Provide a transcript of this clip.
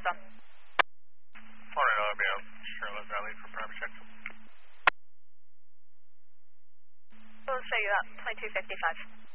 Tower's on. Morning, LRBM, Charlotte Valley for prime check. We'll show you up, 2255.